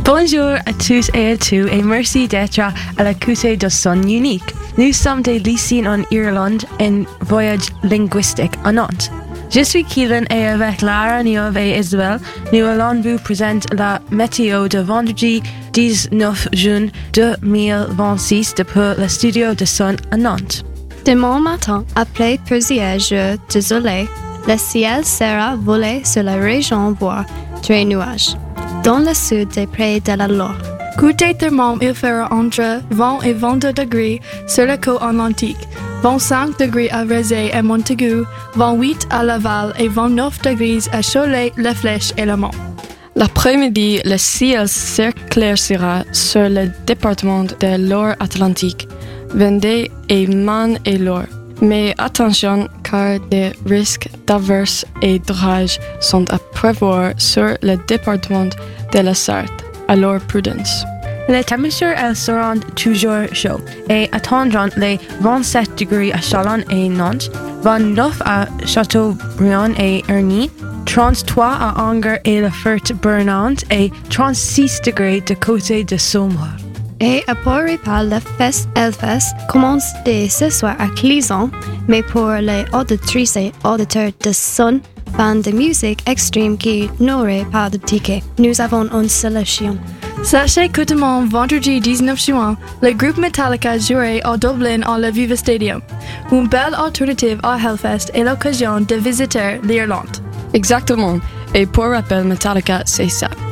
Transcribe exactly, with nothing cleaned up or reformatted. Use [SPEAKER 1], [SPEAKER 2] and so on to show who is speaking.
[SPEAKER 1] Bonjour à tous et à toutes et merci d'être à l'écoute de Son Unique. Nous sommes des lycéens en Irlande en voyage linguistique à Nantes. Je suis Keelan et avec Lara, Niamh et Isabelle, nous allons vous présenter la météo de vendredi dix-neuf juin deux mille vingt-six depuis le studio de Son à Nantes.
[SPEAKER 2] Demain matin, après plusieurs jours de soleil, le ciel sera voilé sur la région voire très nuages. Dans le sud et près de la Loire.
[SPEAKER 3] Côté thermomètre, il fera entre vingt et vingt-deux degrés sur la côte atlantique, vingt-cinq degrés à Rézé et Montaigu, vingt-huit à Laval et vingt-neuf degrés à Cholet, La Flèche et Le Mans.
[SPEAKER 4] L'après-midi, le ciel s'éclaircira sur le département de Loire-Atlantique, Vendée et Maine et Loire. Mais attention, car des risques d'averses et d'orage sont à prévoir sur le département de la Sarthe. Alors prudence.
[SPEAKER 1] Les températures elles seront toujours chaudes et attendront les vingt-sept degrés à Chalon et Nantes, vingt-neuf à Châteaubriand et Ernie, trente-trois à Angers et La Ferté-Bernard et trente-six degrés de côté de Saumur.
[SPEAKER 2] Et pour repas, le Fest Elfest commence dès ce soir à Clisson, mais pour les auditrices et auditeurs de Son, fans de musique extrême qui n'auraient pas de ticket, nous avons une solution.
[SPEAKER 3] Sachez que demain, vendredi dix-neuf juin, le groupe Metallica jouera à Dublin à la Viva Stadium. Une belle alternative à Hellfest et l'occasion de visiter l'Irlande.
[SPEAKER 4] Exactement. Et pour rappel, Metallica, c'est ça.